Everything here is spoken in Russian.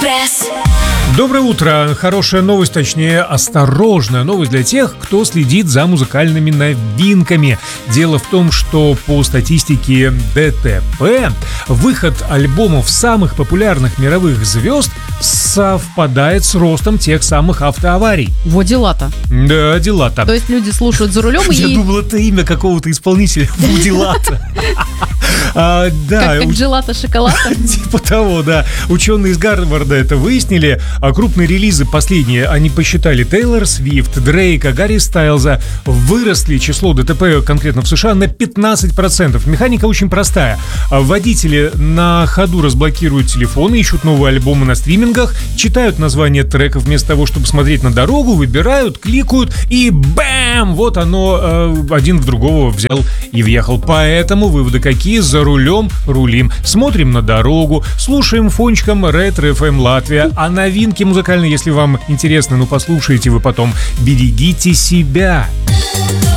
Экспресс. Доброе утро. Хорошая новость, точнее, осторожная новость для тех, кто следит за музыкальными новинками. Дело в том, что по статистике ДТП выход альбомов самых популярных мировых звезд совпадает с ростом тех самых автоаварий. Во дела-то. Да, дела-то. То есть люди слушают за рулем Я и... думал, это имя какого-то исполнителя. Дела-то. Да, Как джелато-шоколато. типа того, да. Ученые из Гарварда это выяснили. А крупные релизы последние, они посчитали: Тейлор Свифт, Дрейка, Гарри Стайлза, выросли число ДТП конкретно в США на 15%. Механика очень простая. Водители на ходу разблокируют телефоны, ищут новые альбомы на стримингах, читают названия треков вместо того, чтобы смотреть на дорогу, выбирают, кликают и бэм! Вот оно один в другого взял и въехал. Поэтому выводы какие? За рулем рулим. Смотрим на дорогу, слушаем фончиком Ретро FM Латвия. А новинки музыкальные, если вам интересно, послушайте вы потом. Берегите себя.